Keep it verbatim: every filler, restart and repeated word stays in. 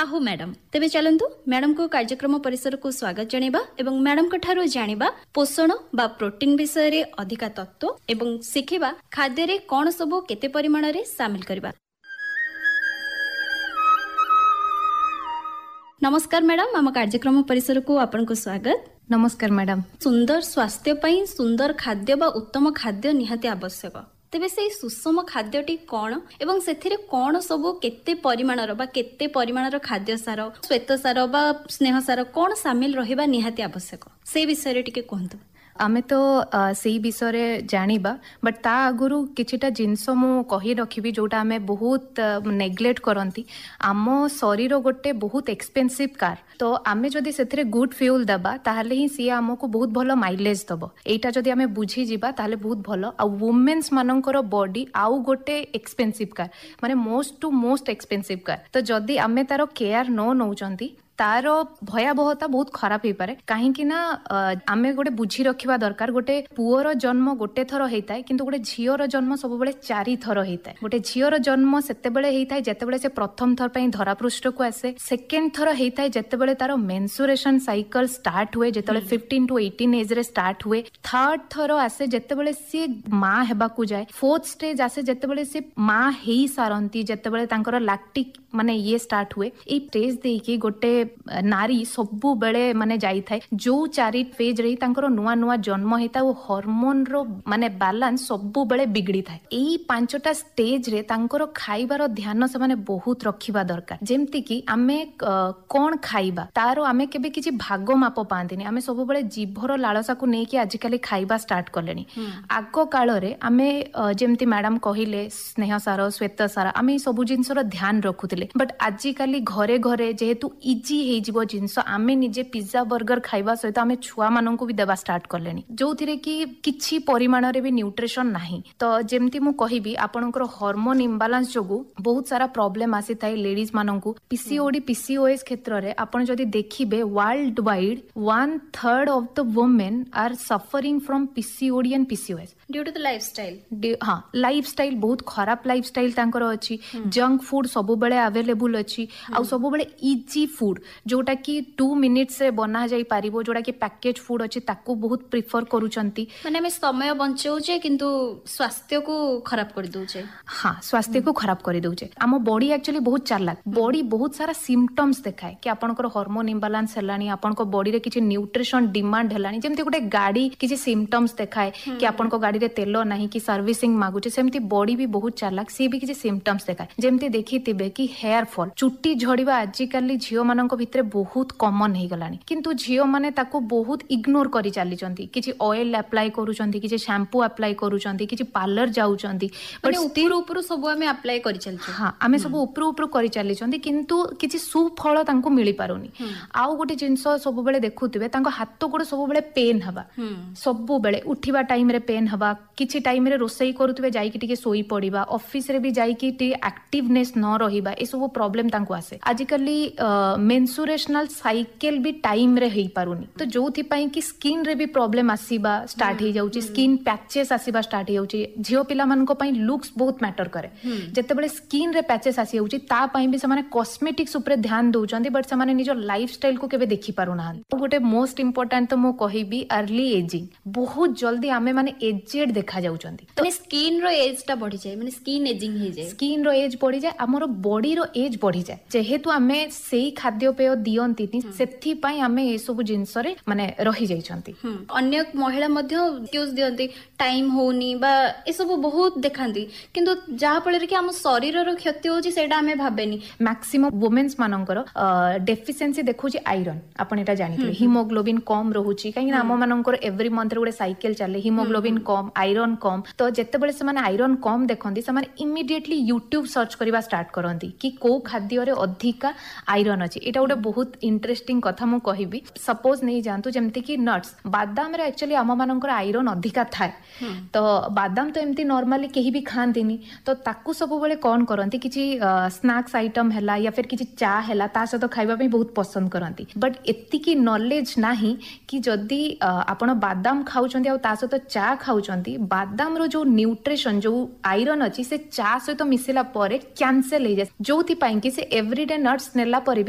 Sahu madam. तेबे चलंतु madam को कार्यक्रम परिसर को स्वागत जणेबा एवं मैडम को ठारो जानिबा पोषण बा प्रोटीन विषय रे अधिका तत्व एवं शिखिबा खाद्य रे कोन सब केते परिमाण रे शामिल करबा। नमस्कार मैडम, आम कार्यक्रम परिसर को आपन को स्वागत। नमस्कार मैडम। सुंदर स्वास्थ्य पई सुंदर खाद्य बा उत्तम खाद्य निहाती आवश्यक। तेबे से सुषम खाद्यटी कौन एवं सेथिरे कौन सबो केते परिमाणर बा केते परिमाणर खाद्य सार श्वेत सार बा स्नेह सार कौन शामिल रहिबा निहाती आवश्यक से विषय रे टिके कहंतु। आमे तो सेही विषय जानिबा बट ता आगुरु किछिटा जिंस मु कहि रखिबी जोटा आमे बहुत नेग्लेक्ट करंती। आम शरीर गोटे बहुत एक्सपेंसिव कार, तो आमे जदि सेथिरे गुड फ्यूल दबा ताहले ही सी हमको बहुत भलो माइलेज दबो। एटा जदि आमे बुझी जिबा ताहले बहुत भलो। आ वुमेन्स मानकर बॉडी आउ गोटे एक्सपेंसिव कार, माने most to most expensive car. तो जदि आमे तारो केयर न नौचंती तार भयावहता बहुत खराब हो पारे। कहीं ना आमे गोटे बुझी रखिबा दरकार, गोटे पुअर जन्म गोटे थर होता है किंतु गोटे झीर जन्म सब बेले चारि थर होता है। गोटे झीर जन्म सेतेबेले होता है जेतेबेले से प्रथम थर पई धरापृष्ठ को आसे। सेकेंड थर होता है जेतेबेले तार मेंसुरेशन साइकिल स्टार्ट हुए, जेतेबेले फिफ्टीन टू एटीन एज रे स्टार्ट हुए। थर्ड थर आसे जेतेबेले सी मां हेबा को जाए। फोर्थ स्टेज आसे जेतेबेले सी मां हेई सारंती, जेतेबेले तांकर लैक्टिक माने ये स्टार्ट हुए। ए स्टेज देकी गोटे नारी सबु बेले माने जाई थाए। जो चारि फेज रही तांकर नुआ नुआ जन्म हेता ओ हार्मोन रो माने बैलेंस सबु बेले बिगड़ी थाए। एई पांचटा स्टेज रे तांकर खाइबार ध्यान से माने बहुत रखिबा दरकार। जेमति कि आमे कोन खाइबा तारो आमे केबे किछि भाग माप पांतिनी। आमे सबु बेले जीभर लालसा को नेकी आजिकाली खाइबा स्टार्ट करलेनी। आगो काल रे आमे जेमति मैडम कहिले स्नेह सार श्वेत सार आमे सबु जिंसर ध्यान रखुतिले। बट आजिकाली घरे घरे जेहेतु इजी हेजिबो जिंस आमे निजे पिज्जा बर्गर खाइबा सहित आमे छुआ माननकु भी देबा स्टार्ट करलेनी, जोथिरे कि किछि परिमाण रे भी न्यूट्रिशन नाही। तो जेमति मु कहिबी आपनकर हार्मोन इम्बैलेंस जोगु बहुत सारा प्रॉब्लम आसी थाए लेडीज माननकु। पीसीओडी पीसीओएस क्षेत्र रे आपण जदि देखिबे world wide one third of the women are suffering from PCOD and PCOS due to the lifestyle. हां, लाइफस्टाइल बहुत खराब लाइफस्टाइल तांकर अछि। जंक फूड सबु बेले अवेलेबल अछि। आ सबु बेले इजी फूड जोटा कि टू मिनिट्स रे बना जाई पारिबो, जोटा कि पैकेज फूड अछि ताकू बहुत प्रिफर करूचंती। माने हम समय बंचाउचे किंतु स्वास्थ्य को खराब कर दोचे। हां, स्वास्थ्य को खराब कर दोचे। आम बॉडी एक्चुअली बहुत चालाक। बॉडी बहुत सारा सिम्पटम्स देखाए कि आपनकर हार्मोन इम्बैलेंस हेलानी, आपनको बॉडी रे किछि न्यूट्रिशन डिमांड हेलानी। जेमति गोटे गाड़ी किछि सिम्पटम्स देखाए कि आपनको गाड़ी रे तेल नाही कि सर्विसिंग मागुचे, सेमति बॉडी भी बहुत चालाक, सी भी किछि सिम्पटम्स देखाए। जेमति देखिथिबे कि हेयर फॉल, चुट्टी झड़िबा आजिकाली झियो मानक भितरे बहुत कॉमन हे गलानी, किंतु झियो माने ताको बहुत इग्नोर करि चाली चंती। किछि ऑयल अप्लाई करूचंती, किछि शैम्पू अप्लाई करूचंती, किछि पार्लर जाउचंती, बट ऊपर ऊपर सब आमे अप्लाई करि चलछु। हां, आमे सब ऊपर ऊपर करि चाली चंती किंतु किछि सुफल तांको मिली पारोनी। आउ गोटे जिंस सब बेले देखुथिबे तांको हाथ गोड़ सब बेले पेन हबा, सब बेले उठिबा टाइम रे पेन हबा। किछि टाइम रे रोसई करूथिबे जाई कि टिके सोई पड़िबा, ऑफिस रे भी जाई कि टिके एक्टिवनेस न रहिबा, ए सब प्रॉब्लम तांको आसे। आजिकाली मेंसुरेशनल साइकिल भी टाइम रे हेई पारुनी, तो जोथि पई कि स्किन रे भी प्रॉब्लम आसीबा स्टार्ट हे जाउची। स्किन पैचेस आसीबा स्टार्ट हे जाउची। झियो पिला मान को पई लुक्स बहुत मैटर करे। जते बेले स्किन रे पैचेस आसी जाउची ता पई भी से माने कॉस्मेटिक्स ऊपर ध्यान दोउचंदी, बट से माने निजो लाइफस्टाइल को केबे देखि पारु ना। गोटे मोस्ट इंपोर्टेंट तो मो कहिबी अर्ली एजिंग। बहुत जल्दी आमे माने एजेड देखा जाउचंदी, तो स्किन रो एज ता बढ़ी जाय, माने स्किन एजिंग हे जाय। स्किन रो एज बढ़ी जाय, हमरो बॉडी रो एज बढ़ी जाय। जेहेतु आमे सेही खाद्य पेय दियंती सेथि पई आमे ए सब जिंस रे माने रही जाइछंती। अन्य महिला मध्ये एक्सक्यूज दियंती टाइम होनी बा ए सब बहुत देखांती, किंतु जा फल कि हम शरीर रो क्षति होची सेटा हमें भाबेनी। मैक्सिमम वुमेन्स मानकर डेफिशिएंसी देखुची आयरन। आपण एटा जानिथिबे हिमोग्लोबिन कम रहूची, काहे कि हम मानकर एवरी मंथ रे गोटे साइकिल चले, हिमोग्लोबिन कम, आयरन कम। तो जेते बेले से माने आयरन कम देखंती से माने इमीडिएटली यूट्यूब सर्च करबा स्टार्ट करंती कि को खाद्य रे अधिका आयरन अछि। एटा गोटे बहुत इंटरेस्टिंग कथा मु कहिबी। सपोज नहीं जानतु जेमति कि नट्स, बादाम रे एक्चुअली हम मानकर आयरन अधिका थाए। तो बादाम तो एमती नॉर्मली केही भी खांतीनी, तो ताकू सब बेले कोन करंती किछि स्नैक्स आइटम हैला या फिर किछि चा हैला ता सहित खाइबा पे बहुत पसंद करंती। बट एति की नॉलेज नाही कि जदी आपण बादाम खाउचंती आ ता सहित चा खाउचंती, बादाम रो जो न्यूट्रिशन जो आयरन अछि से चा सहित मिसिला परे कैंसल हे जाय, जोथि पई कि से एवरीडे नट्स नेला परे